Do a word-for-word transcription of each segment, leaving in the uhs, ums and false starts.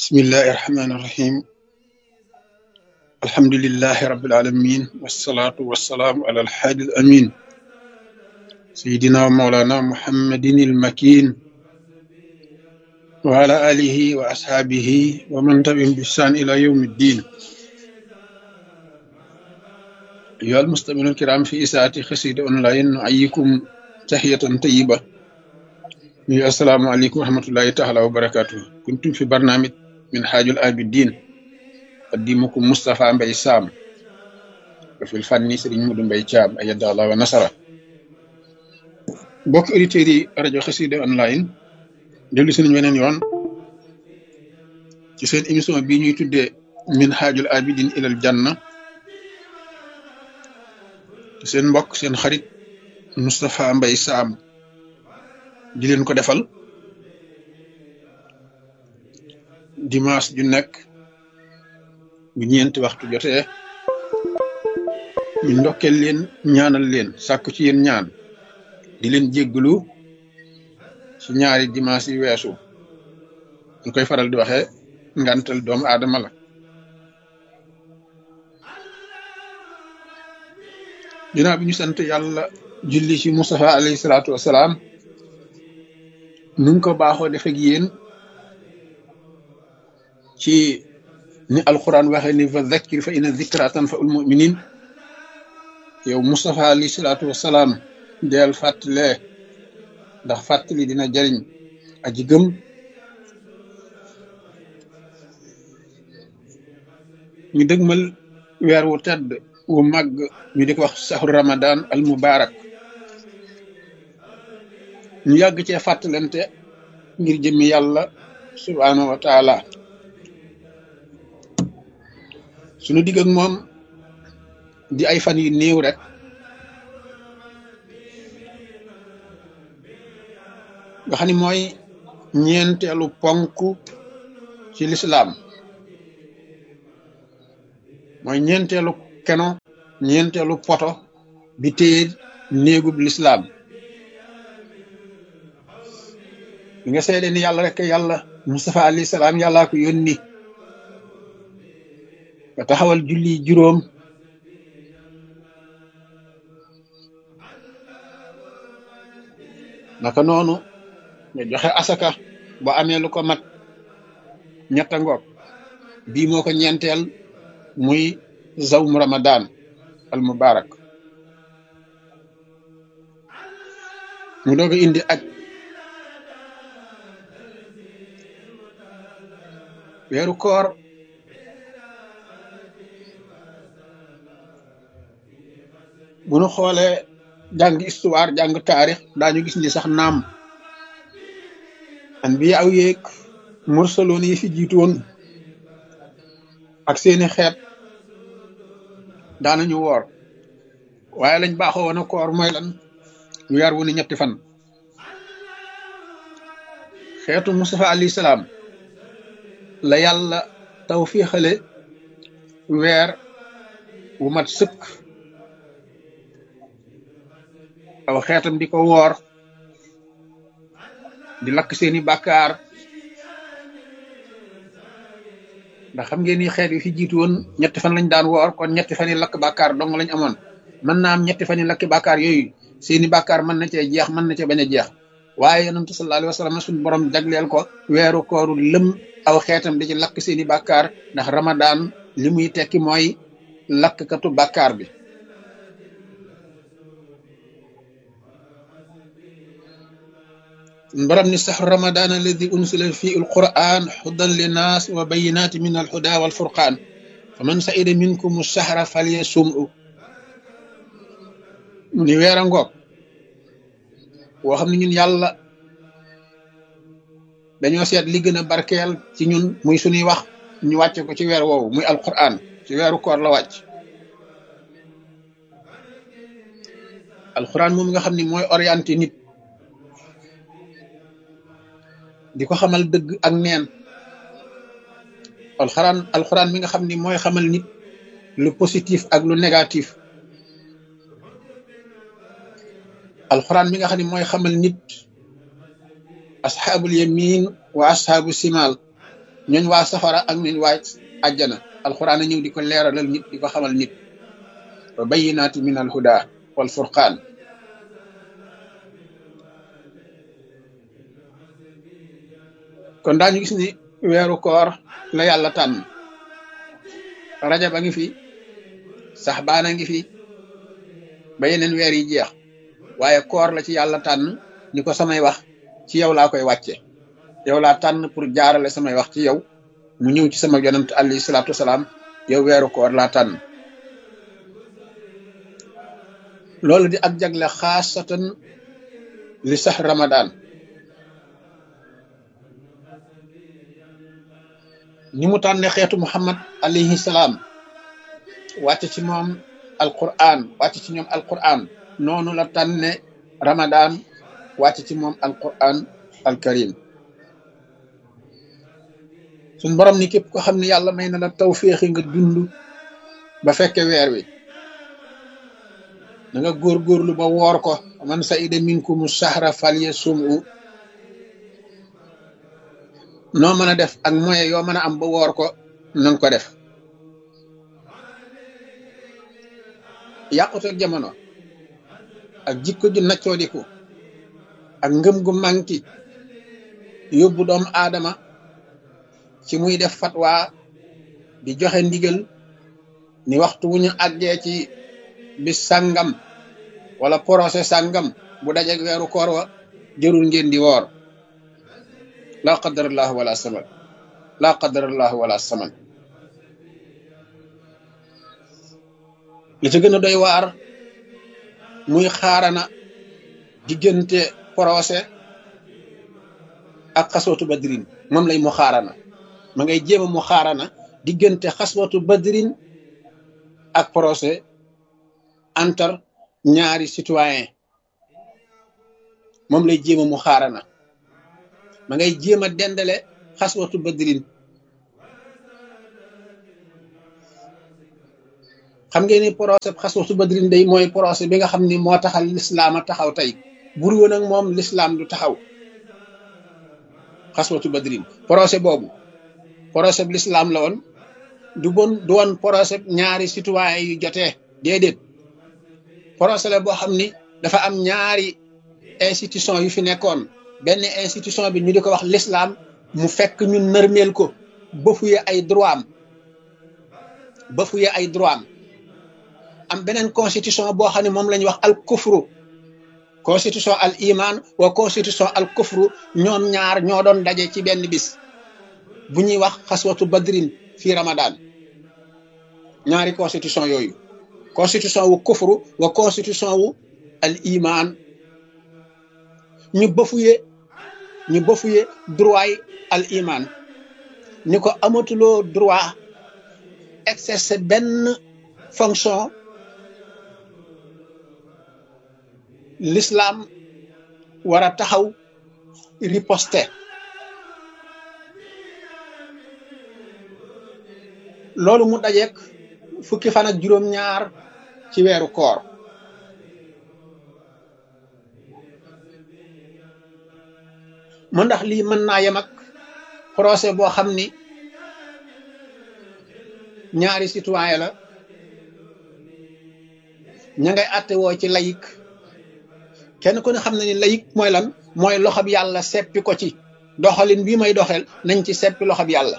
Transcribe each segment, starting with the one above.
بسم الله الرحمن الرحيم الحمد لله رب العالمين والصلاة والسلام على الحادي الأمين سيدنا ومولانا محمد المكين وعلى آله وأصحابه ومن تبعهم بإحسان إلى يوم الدين. أيها المستمعون الكرام في إذاعة قصيدة أونلاين نحييكم تحية طيبة. السلام عليكم ورحمة الله تعالى وبركاته. كنتم في برنامج من حاج العابدين قديمكم مصطفى مبي سام وفي الفن سيرين مودو مبي تيام أيد الله ونصره. بوك أوديتيري راديو قصيدة أونلاين دلو سين weneen yoon ci seen émission bi ñuy tuddee min haajul abidin ilal janna te seen mbokk seen xarit Moustapha Mbaye Sam di leen ko defal dimanche ju nekk bu ñeenti waxtu jotee ñu ndokkeel leen ñaanal leen sàkku ci yéen ñaan di leen jégglu ci ñaari dimanche yi weesu ñu koy faral di waxee ngantal doomu aadama la. ginnaaw bi ñu sant yàlla julli ci Mustafa alayhi salaatu wasalaam nu ngi ko baaxoo def ak yéen ci ni alquran waxee ni fa zakkir fa inna zikra tanfa'ul mu'minin. yow Mustafa alayhi salaatu wasalaam deel fàttalee ndax fàttali dina jariñ aji gëm. ñu dëgmal weer wu tedd wu màgg ñu di ko wax saxru ramadan al mubarak ñu yàgg cee fàttalante ngir jëmmi yàlla subhanahu wa taala. suñu digg ak moom di ay fan yu néew rek nga xam ni mooy ñeenteelu ponk ci lislaam mooy ñeenteelu keno ñeenteelu poto bi téye néegub lislaam bi nga seede ni yàlla rek yàlla Mustafa alayhi salaam yàllaa ko yónni nga taxawal julli juróom naka noonu nga joxe asaka ba amee lu ko mat ñetta ngoog bii moo ko ñeenteel muy zawm ramadan al mubarak mu doog a indi aj weeru koor bu nu xoolee jàng histoire jàng taarix daañu gis ni sax naam anbiya aw yeeg mursaloon yi fi jiitu woon ak seeni xeet daanañu woor waaye lañ baaxoo woon a koor mooy lan weer wu ne ñetti fan. xeetu Mustafa alayhi salaam la yàlla tawfiixale weer wu mat sëkk aw xeetam di ko woor di lakk seeni bàkkaar ndax xam ngeen ni xeet yi fi jiitu woon ñetti fan lañ daan woor kon ñetti fan yi lakk bàkkaar dong lañ amoon. mën naa am ñetti fan yi lakk bàkkaar yooyu seeni bàkkaar mën na cee jeex mën na cee bañ a jeex waaye yonent sallallahu alayhi wa sallam suñu borom jagleel ko weeru kooru lëm aw xeetam di ci lakk seeni bàkkaar ndax ramadan li muy tekki mooy lakkatu bàkkaar bi. borom ni saxru ramadan alladi unsila fii alquran hudan linnaas wa bayinaati min alhuda walfurqaan fa man saida minkum sahra falyasum'u. mu ni weer a ngoog woo xam ne ñun yàlla dañoo seet li gën a barkeel ci ñun muy suñuy wax ñu wàcce ko ci weer woowu muy alquran ci weeru koor la wàcc. alquran moom nga xam ni mooy orienté nit di ko xamal dëgg ak neen. alxuraan alxuraan mi nga xam ni mooy xamal nit lu positif ak lu négatif. alxuraan mi nga xam ni mooy xamal nit asxaabul yamin wa asxaabu simaal ñooñ waa safara ak ñooñ waa àjjana alquran a ñëw di ko leeralal nit di ko xamal nit wa bayyinaati min al huda wal furqaan. kon daañu gis ni weeru koor la yàlla tànn. rajab a ngi fi, saxbaan a ngi fi, ba yeneen weer yi jeex, waaye koor la ci yàlla tànn ni ko samay wax ci yow laa koy wàcce, yow laa tànn pour jaarale samay wax ci yow mu ñëw ci sama yonent alayhi salaatu wasalaam, yow weeru koor laa tànn. loolu di ak jagle xaasatan li sax Ramadan. ni mu tànne xeetu Muhammad alayhi salaam wàcc ci moom alquran wàcc ci ñoom alquran, noonu la tànne Ramadan wàcc ci moom alquran alkarim. suñ borom ni képp ko xam ne yàlla may na la tawféexi nga dund ba fekke weer wi, da nga góorgóorlu ba woor ko. man sa'ida minkumu shahra falyasumhu. noo mën a def ak moyen yoo mën a am ba woor ko nanga ko def. yàqutal jamono ak jikko ju naccoodiku ak ngëm gu manki yóbbu doomu aadama ci muy def fatwa di joxe ndigal ni waxtu wu ñu àggee ci bis sàngam wala procès sàngam bu dajeg weeru koor wa jërul ngeen di woor. laa qadarallahu wala saman laa qadarallahu wala saman. li ci gën a doy waar muy xaarana diggante procès ak xaswatu badrin, moom lay mu xaarana ma ngay jéema mu xaarana diggante xaswatu badrin ak procès entre ñaari citoyen, moom lay jéema mu xaarana ma ngay jéem a dendale xaswatu badrin. xam ngeen ni procès xaswatu badrin day mooy procès bi nga xam ni moo taxal lislaam a taxaw tey, bur woon ak moom lislaam du taxaw. xaswatu badrin procès boobu procès bi lislaam la woon, du bon du woon procès ñaari citoyen yu jotee, déedéet. procès la boo xam ni dafa am ñaari institution yu fi nekkoon, benn institution bi ñu di ko wax l'islam, mu fekk ñu nërmeel ko, bafuye ay droit am bafuye ay droit am am beneen constitution boo xam ne moom la ñuy wax al kufru, constitution al iman wa constitution al kufru, ñoom ñaar ñoo doon daje ci benn bis bu ñuy wax xaswatu badrin fii Ramadan. ñaari constitution yooyu, constitution wu kufru wa constitution wu al iman, ñu bafuye ñu bafuye droit yi al iman, ni ko amatuloo droit exercer benn fonction. L'islam war a taxaw riposter. loolu mu dajeek fukki fan ak juróom-ñaar ci weeru koor. mu ndax lii mën naa yem ak procès boo xam ni ñaari citoyen la, ña ngay àtte woo ci layik. kenn ku ne xam na ni layik mooy lan, mooy loxob yàlla seppi ko ci doxalin bii may doxel, nañ ci seppi loxob yàlla.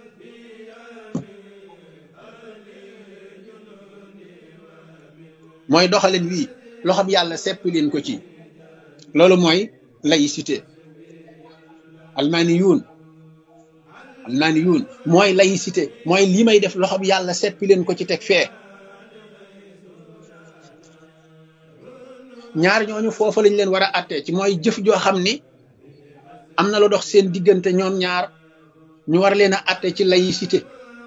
mooy doxalin wii loxob yàlla seppi leen ko ci, loolu mooy laïcité. almaniyuun almaniyuun mooy laïcité, mooy lii may def loxob yàlla seppi leen ko ci teg fee. ñaar ñooñu foofa lañ leen war a àttee ci mooy jëf joo xam ni am na lu dox seen diggante ñoom ñaar, ñu war leen a àtte ci laïcité.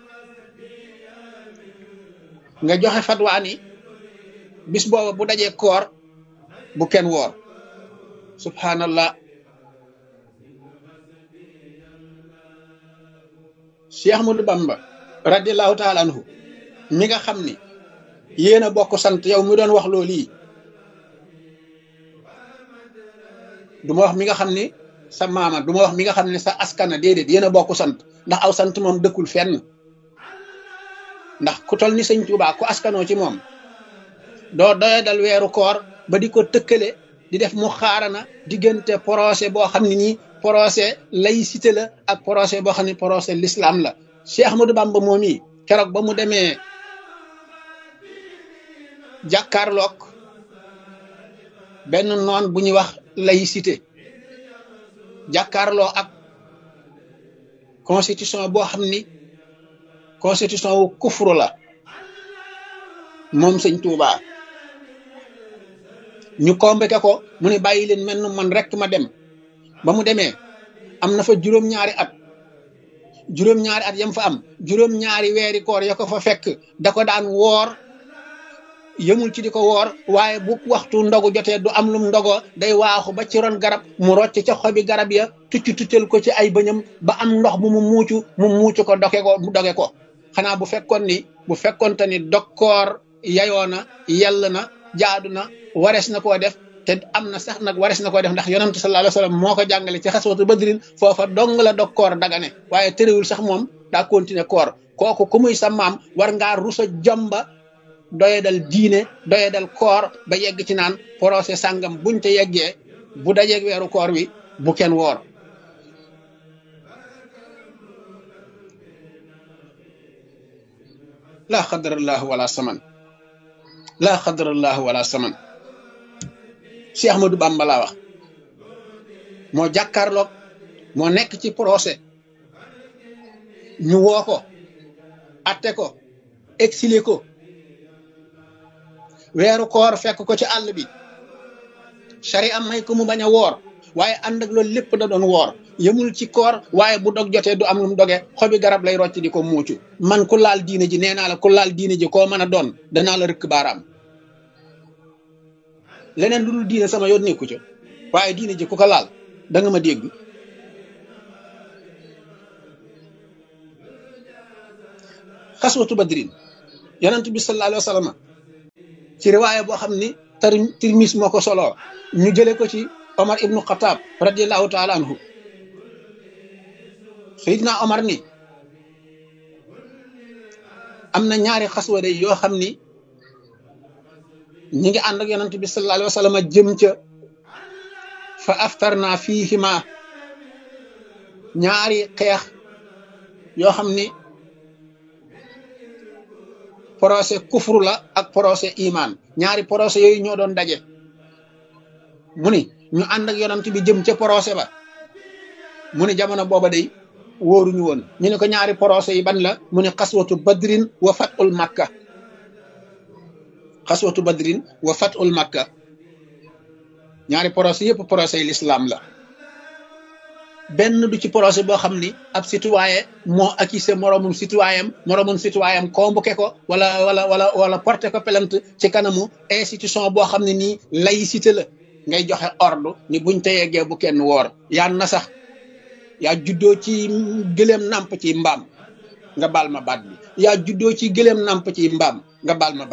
nga joxe fatwa ni bis booba bu dajee koor bu kenn woor. subhanallah. Cheikh Ahmadou Bamba radiallahu taala anhu mi nga xam ni yéen a bokk sant, yow mi doon wax loolu yi, du ma wax mi nga xam ni sa maama, du ma wax mi nga xam ne sa askana, déedéet, yéen a bokk sant. ndax aw sant moom dëkkul fenn ndax ku tol ni sëñ Tuubaa ku askanoo ci moom doo doye dal weeru koor ba di ko tëkkale di def mu xaarana diggante procès boo xam ne nii procès laïcité la ak procès boo xam ne procès l'islam la Cheikh Ahmadou Bamba moom yi keroog ba mu demee jàkkaarloog benn noon bu ñuy wax laïcité jàkkaarloo ak constitution boo xam ni constitution wu kufru la moom sëñ Tuubaa ñu convoqué ko mu ne bàyyi leen mel man rek ma dem ba mu demee am na fa juróom-ñaari at juróom-ñaari at yam fa am juróom-ñaari weeri koor ya ko fa fekk da ko daan woor yëmul ci di ko woor waaye bu waxtu ndogu jotee du am lum ndogo day waaxu ba ci ron garab mu rocc ca xobi garab ya tucc tuccal ko ci ay bëñam ba am ndox bu mu muucu mu muucu ko doge ko mu doge ko xanaa bu fekkoon ni bu fekkoonte ni dokkoor yayoo na yell na jaadu na warees na koo def te am na sax nag warees na koo def ndax yonent sallallahu alayhi wasallam moo ko jàngale ci xaswatu badrin foofa dong la dokkoor dagane waaye terewul sax moom daa continuer koor kooku ku muy sa maam war ngaa rusa jomba doye dal diine doye dal koor ba yegg ci naan procès sàngam buñ te yeggee bu dajeeg weeru koor wi bu kenn woor laa xadarallahu wala saman laa xadarallahu wala saman Cheikh Ahmadou Bamba laa wax moo jàkkaarloog moo nekk ci procès ñu woo ko atte ko exilé ko weeru koor fekk ko ci àll bi sari am may ko mu bañ a woor waaye ànd ak loolu lépp da doon woor yëmul ci koor waaye bu dog jotee du am lu mu doge xobi garab lay rocc di ko muucu man ku laal diine ji nee naa la ku laal diine ji koo mën a doon danaa la rëkk baaraam leneen lu dul diine sama yoon nekku ca waaye diine ji ku ko laal da nga ma dégg xaswatu badrin yonent bi sallallahu alayhi wa sallam ci riwaaya boo xam ni tar Tirmis moo ko soloo ñu jële ko ci Omar ibnu Xataab radiallahu taala anhu Seydina Omar ni am na ñaari xaswa day yoo xam ni ñi ngi ànd ak yonent bi sallallahu alayhi wa sallam jëm ca fa aftarna fiihima ñaari xeex yoo xam ni procès kufru la ak procès iman ñaari procès yooyu ñoo doon daje mu ni ñu ànd ak yonent bi jëm ca procès ba mu ni jamono booba day wóoruñu woon ñu ne ko ñaari procès yi ban la mu ne xaswatu badrin wa fatul makka xaswatu badrin wa fatul makka ñaari procès yëpp procès yi l'islam la benn du ci procès boo xam ni ab citoyen moo accusé moromum citoyen moromum citoyen convoqué ko wala wala wala wala porté ko plainte ci kanamu institution boo xam ne nii laïcité la ngay joxe ordre ni buñ te yeggee bu kenn woor yaa na sax yaa juddoo ci gëléem nàmp ci mbaam nga baal ma baat bi yaa juddoo ci gëléem nàmp ci mbaam nga baal ma baat